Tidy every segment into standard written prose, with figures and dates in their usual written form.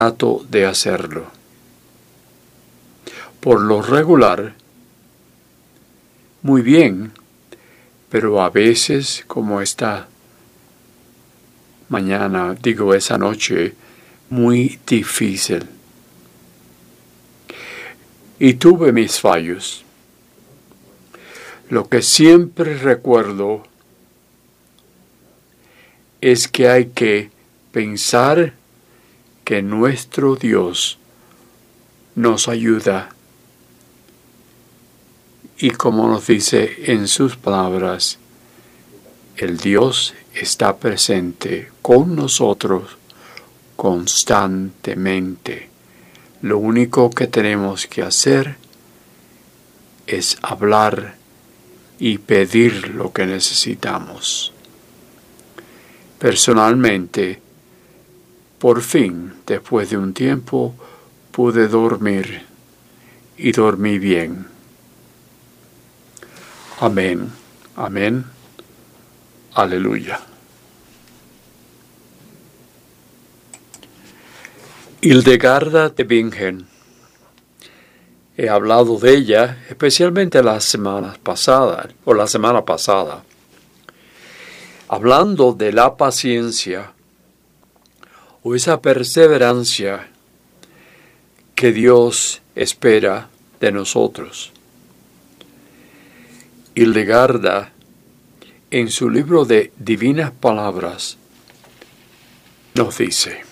trato de hacerlo. Por lo regular, muy bien, pero a veces, como esta mañana, esa noche, muy difícil. Y tuve mis fallos. Lo que siempre recuerdo es que hay que pensar que nuestro Dios nos ayuda. Y como nos dice en sus palabras, el Dios está presente con nosotros constantemente. Lo único que tenemos que hacer es hablar y pedir lo que necesitamos. Personalmente, por fin, después de un tiempo, pude dormir y dormí bien. Amén. Amén. Aleluya. Hildegarda de Bingen. He hablado de ella especialmente la semana pasada, hablando de la paciencia o esa perseverancia que Dios espera de nosotros. Hildegarda, en su libro de Divinas Palabras, nos dice: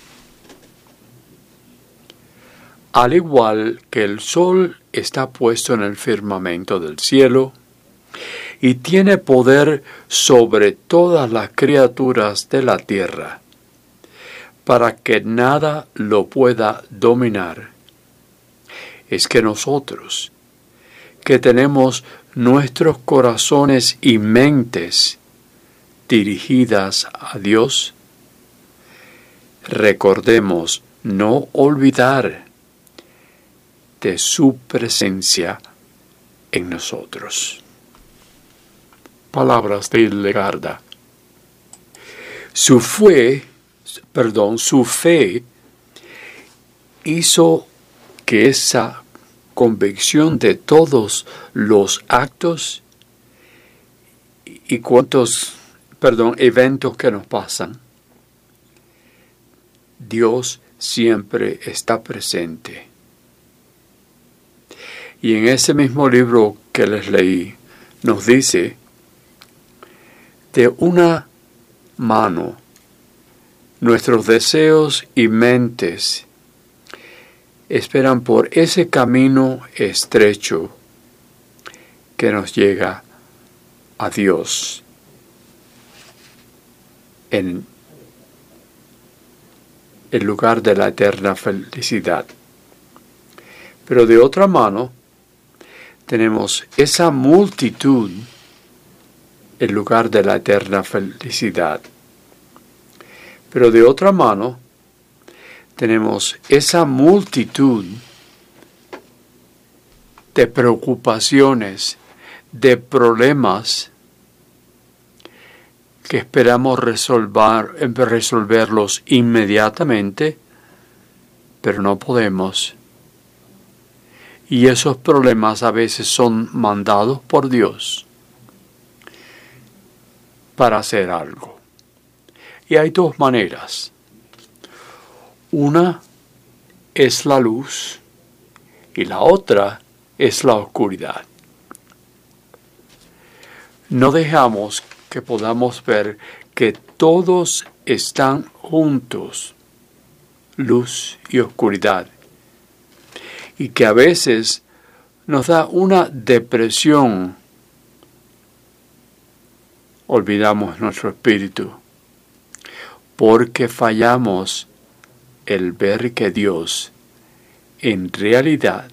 al igual que el sol está puesto en el firmamento del cielo y tiene poder sobre todas las criaturas de la tierra, para que nada lo pueda dominar, es que nosotros, que tenemos nuestros corazones y mentes dirigidas a Dios, recordemos no olvidar de su presencia en nosotros. Palabras de Hildegarda. Su fe hizo que esa convicción de todos los actos y eventos que nos pasan, Dios siempre está presente. Y en ese mismo libro que les leí, nos dice: de una mano, nuestros deseos y mentes esperan por ese camino estrecho que nos llega a Dios en el lugar de la eterna felicidad. Pero de otra mano, tenemos esa multitud, el lugar de la eterna felicidad. Pero de otra mano, tenemos esa multitud de preocupaciones, de problemas que esperamos resolverlos inmediatamente, pero no podemos. Y esos problemas a veces son mandados por Dios para hacer algo. Y hay dos maneras. Una es la luz y la otra es la oscuridad. No dejamos que podamos ver que todos están juntos, luz y oscuridad, y que a veces nos da una depresión. Olvidamos nuestro espíritu, porque fallamos el ver que Dios en realidad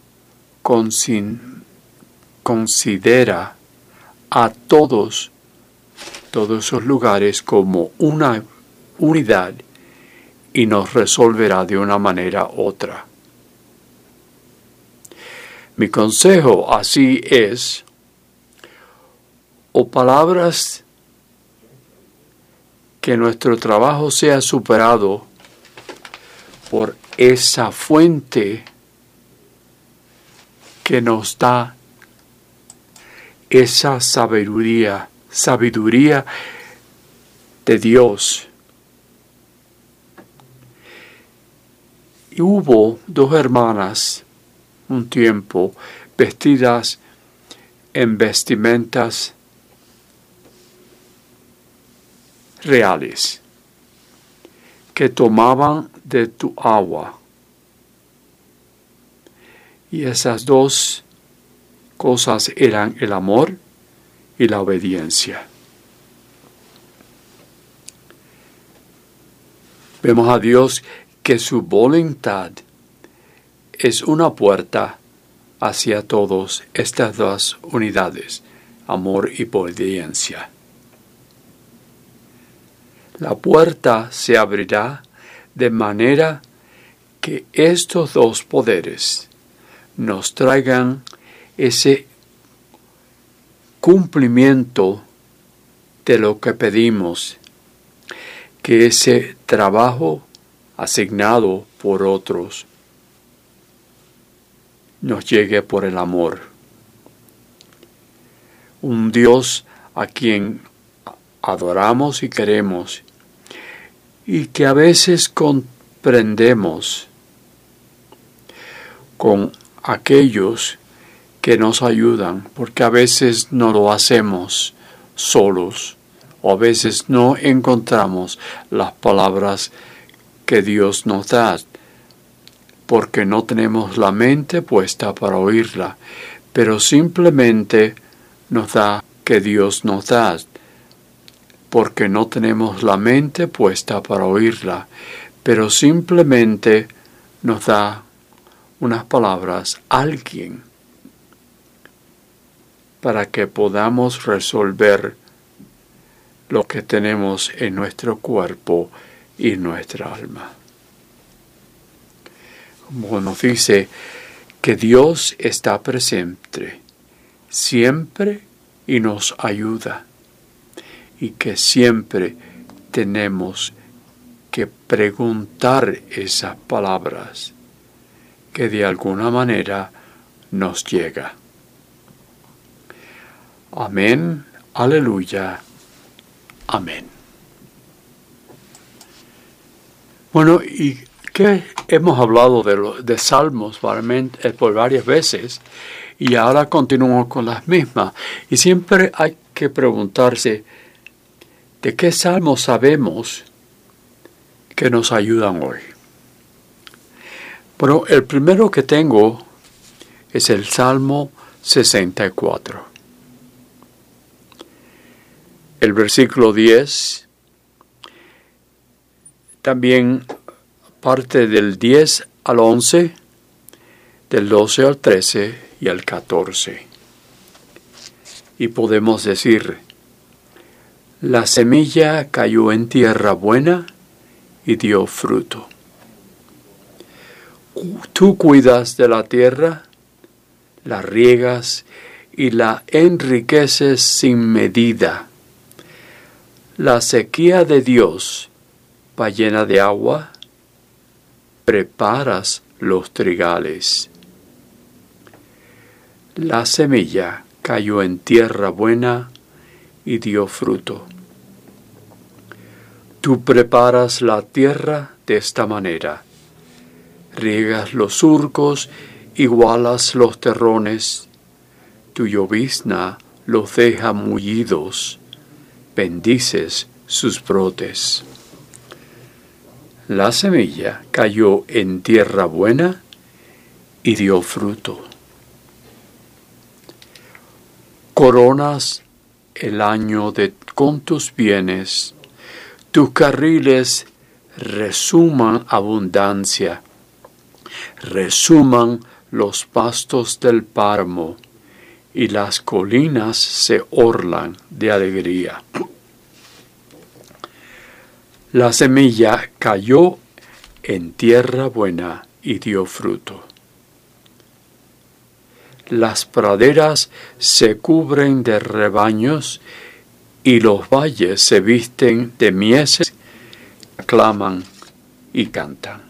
considera a todos esos lugares como una unidad y nos resolverá de una manera u otra. Mi consejo así es, o palabras que nuestro trabajo sea superado por esa fuente que nos da esa sabiduría de Dios. Y hubo dos hermanas un tiempo vestidas en vestimentas reales que tomaban de tu agua. Y esas dos cosas eran el amor y la obediencia. Vemos a Dios que su voluntad es una puerta hacia todas estas dos unidades, amor y obediencia. La puerta se abrirá de manera que estos dos poderes nos traigan ese cumplimiento de lo que pedimos, que ese trabajo asignado por otros nos llegue por el amor. Un Dios a quien adoramos y queremos y que a veces comprendemos con aquellos que nos ayudan, porque a veces no lo hacemos solos o a veces no encontramos las palabras que Dios nos da, porque no tenemos la mente puesta para oírla, pero simplemente nos da que Dios nos da, porque no tenemos la mente puesta para oírla, pero simplemente nos da unas palabras, alguien, para que podamos resolver lo que tenemos en nuestro cuerpo y nuestra alma. Como nos dice que Dios está presente siempre y nos ayuda, y que siempre tenemos que preguntar esas palabras que de alguna manera nos llega. Amén, aleluya, amén. Bueno, y que hemos hablado de salmos por varias veces, y ahora continuamos con las mismas. Y siempre hay que preguntarse, ¿de qué salmos sabemos que nos ayudan hoy? Bueno, el primero que tengo es el Salmo 64. El versículo 10, también parte del 10 al 11, del 12 al 13 y al 14. Y podemos decir, la semilla cayó en tierra buena y dio fruto. Tú cuidas de la tierra, la riegas y la enriqueces sin medida. La sequía de Dios va llena de agua, preparas los trigales. La semilla cayó en tierra buena y dio fruto. Tú preparas la tierra de esta manera. Riegas los surcos, igualas los terrones. Tu llovizna los deja mullidos. Bendices sus brotes. La semilla cayó en tierra buena y dio fruto. Coronas el año con tus bienes. Tus carriles resuman abundancia. Resuman los pastos del páramo y las colinas se orlan de alegría. La semilla cayó en tierra buena y dio fruto. Las praderas se cubren de rebaños y los valles se visten de mieses, aclaman y cantan.